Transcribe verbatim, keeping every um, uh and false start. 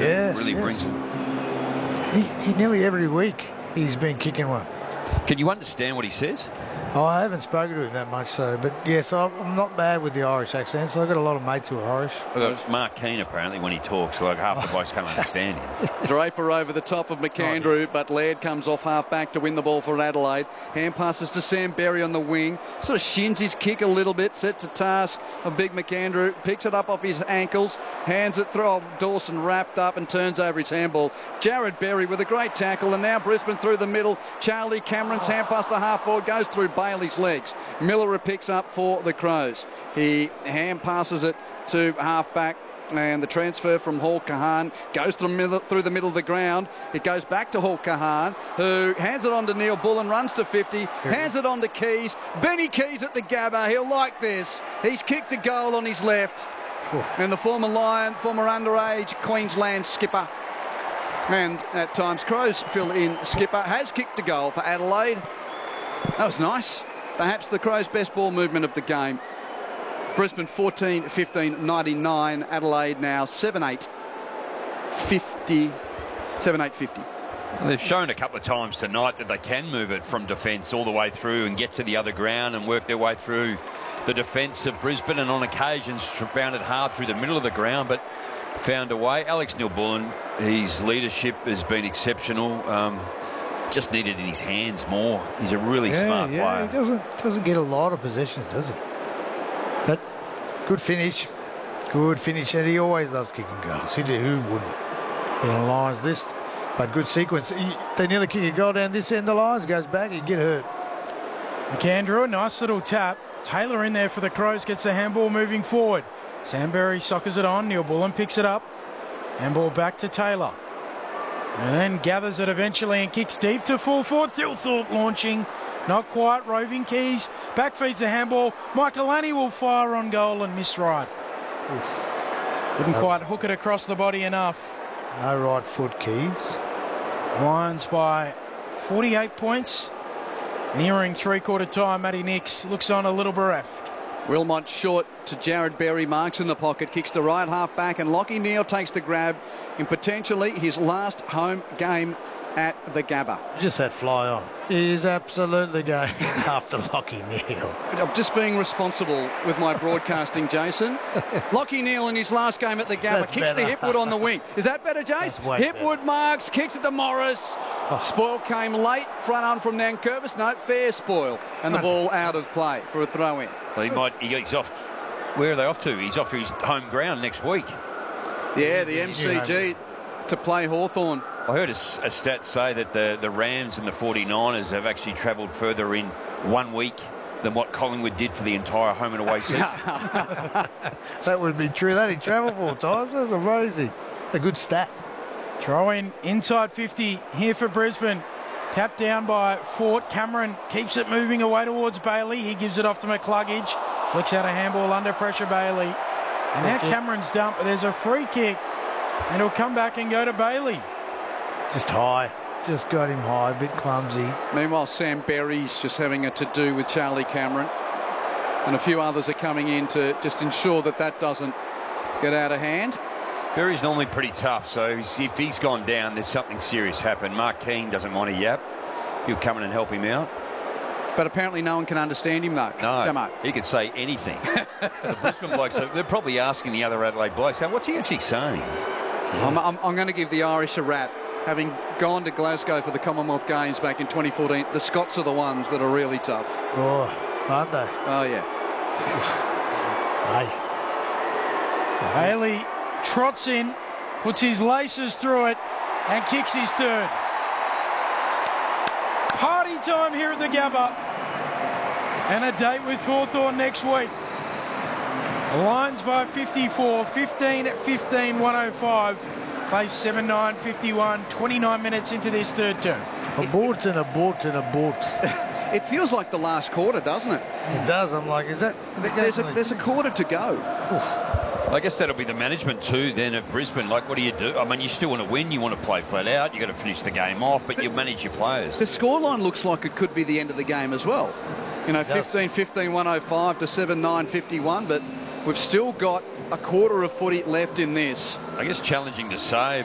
yes, really yes. brings it. He, he nearly every week he's been kicking one. Can you understand what he says? Oh, I haven't spoken to him that much, so, but yes, I'm I'm not bad with the Irish accent, so I've got a lot of mates who are Irish. Well, Mark Keane, apparently, when he talks, like half the blokes can't understand him. Draper over the top of McAndrew, but Laird comes off half-back to win the ball for Adelaide. Hand passes to Sam Berry on the wing. Sort of shins his kick a little bit, sets a task of Big McAndrew, picks it up off his ankles, hands it through. Oh, Dawson wrapped up and turns over his handball. Jared Berry with a great tackle, and now Brisbane through the middle. Charlie Cameron's hand pass to half-forward goes through Bailey's legs. Miller picks up for the Crows. He hand passes it to half-back. And the transfer from Hall Kahan goes through, middle, through the middle of the ground. It goes back to Hall Kahan, who hands it on to Neil Bullen, runs to fifty, hands it on to Keys. Benny Keys at the Gabba. He'll like this. He's kicked a goal on his left. And the former Lion, former underage Queensland skipper, and at times Crows fill-in skipper, has kicked a goal for Adelaide. That was nice. Perhaps the Crows' best ball movement of the game. Brisbane fourteen fifteen ninety-nine. Adelaide now seven eight fifty. seven eight fifty. Well, they've shown a couple of times tonight that they can move it from defence all the way through and get to the other ground and work their way through the defence of Brisbane, and on occasions found it hard through the middle of the ground, but found a way. Alex Neil-Bullen, his leadership has been exceptional. Um, just needed in his hands more. He's a really yeah, smart yeah, player. He doesn't doesn't get a lot of possessions, does he? But good finish, good finish, and he always loves kicking goals. He did, who wouldn't? You know, Lions this, but good sequence. He, they nearly kick a goal down this end. The Lions goes back, he get hurt. McAndrew, a nice little tap. Taylor in there for the Crows, gets the handball moving forward. Sam Berry soccers it on. Neil Bullen picks it up. Handball back to Taylor. And then gathers it eventually and kicks deep to full forward. Thilthorpe launching. Not quite. Roving Keys. Back feeds the handball. Michaelani will fire on goal and miss right. Couldn't quite hook it across the body enough. No right foot, Keys. Lions by forty-eight points. Nearing three-quarter time. Matty Nix looks on a little bereft. Wilmot short to Jared Berry, marks in the pocket, kicks to right half back, and Lockie Neal takes the grab in potentially his last home game at the Gabba. Just that fly on. He's absolutely going after Lockie Neal. I'm just being responsible with my broadcasting, Jason. Lockie Neal in his last game at the Gabba That's kicks better. to Hipwood on the wing. Is that better, Jace? Hipwood better. marks, kicks it to Morris. Oh. Spoil came late, front arm from Nankervis. No, fair spoil. And the ball out of play for a throw-in. Well, he might. He, he's off. Where are they off to? He's off to his home ground next week. Yeah, the M C G to play Hawthorn. I heard a, a stat say that the, the Rams and the forty-niners have actually travelled further in one week than what Collingwood did for the entire home and away season. That would be true. They didn't travel four times. That's amazing. A good stat. Throw in inside fifty here for Brisbane. Tapped down by Fort. Cameron keeps it moving away towards Bailey. He gives it off to McCluggage. Flicks out a handball under pressure, Bailey. And now Cameron's dumped, but there's a free kick. And he'll come back and go to Bailey. Just high. Just got him high, a bit clumsy. Meanwhile, Sam Berry's just having a to-do with Charlie Cameron. And a few others are coming in to just ensure that that doesn't get out of hand. Berry's normally pretty tough, so he's, if he's gone down, there's something serious happened. Mark Keane doesn't want to yap. He'll come in and help him out. But apparently no one can understand him, though. No, Come on. he could say anything. The Brisbane blokes, they're probably asking the other Adelaide blokes, what's he actually saying? Yeah. I'm, I'm, I'm going to give the Irish a rap. Having gone to Glasgow for the Commonwealth Games back in twenty fourteen, the Scots are the ones that are really tough. Oh, aren't they? Oh, yeah. Hey. Bailey trots in, puts his laces through it, and kicks his third. Party time here at the Gabba. And a date with Hawthorn next week. Lions by fifty-four, fifteen at fifteen, one oh five. Play seven nine fifty-one, twenty-nine minutes into this third term. A boat and a boat and a boat. It feels like the last quarter, doesn't it? It does. I'm like, is that... There's a, there's a quarter to go. I guess that'll be the management too then at Brisbane. Like, what do you do? I mean, you still want to win. You want to play flat out. You've got to finish the game off, but you manage your players. The scoreline looks like it could be the end of the game as well. You know, fifteen fifteen, one oh five to seven nine fifty-one, but we've still got a quarter of footy left in this. I guess challenging to say,